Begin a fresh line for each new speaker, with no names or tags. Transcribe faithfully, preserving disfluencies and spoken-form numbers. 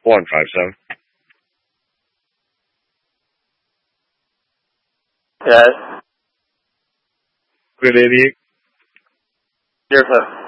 one five seven.
Yes.
Good idiot.
Yes, sir.